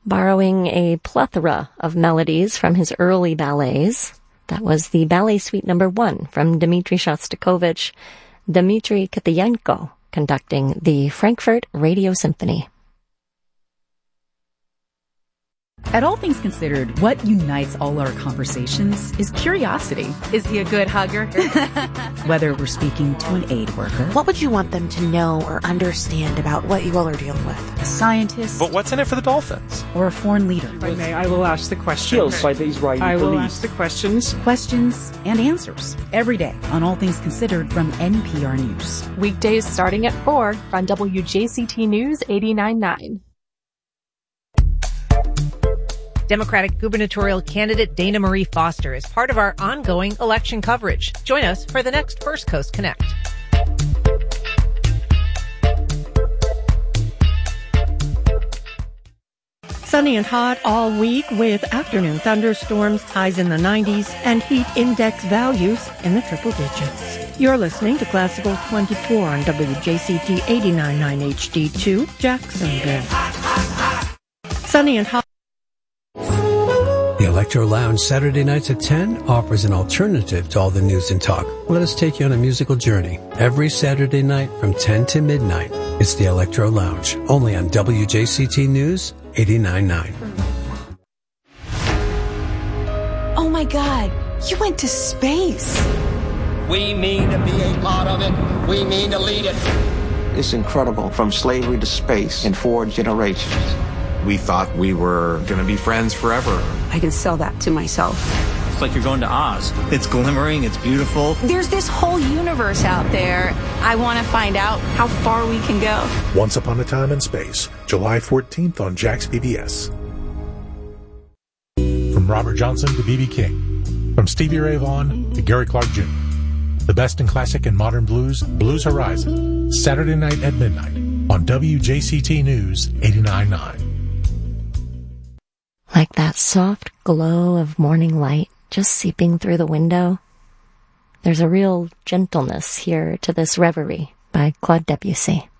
borrowing a plethora of melodies from his early ballets. That was the Ballet Suite No. 1 from Dmitri Shostakovich, Dmitri Kitayenko conducting the Frankfurt Radio Symphony. At All Things Considered, what unites all our conversations is curiosity. Is he a good hugger? Whether we're speaking to an aid worker. What would you want them to know or understand about what you all are dealing with? A scientist. But what's in it for the Dolphins? Or a foreign leader. If I may, I will ask the questions. Killed by the Israeli police. I will ask the questions. Questions and answers. Every day on All Things Considered from NPR News. Weekdays starting at 4 on WJCT News 89.9. Democratic gubernatorial candidate Dana Marie Foster is part of our ongoing election coverage. Join us for the next First Coast Connect. Sunny and hot all week with afternoon thunderstorms, highs in the 90s, and heat index values in the triple digits. You're listening to Classical 24 on WJCT 89.9 HD2, Jacksonville. Sunny and hot. The Electro Lounge Saturday nights at 10 offers an alternative to all the news and talk. Let us take you on a musical journey. Every Saturday night from 10 to midnight, it's the Electro Lounge, only on WJCT News 89.9. Oh my God, you went to space. We mean to be a part of it. We mean to lead it. It's incredible, from slavery to space in 4 generations. We thought we were going to be friends forever. I can sell that to myself. It's like you're going to Oz. It's glimmering, it's beautiful. There's this whole universe out there. I want to find out how far we can go. Once Upon a Time in Space, July 14th on Jax PBS. From Robert Johnson to B.B. King. From Stevie Ray Vaughan to Gary Clark Jr. The best in classic and modern blues, Blues Horizon. Saturday night at midnight on WJCT News 89.9. Like that soft glow of morning light just seeping through the window. There's a real gentleness here to this reverie by Claude Debussy.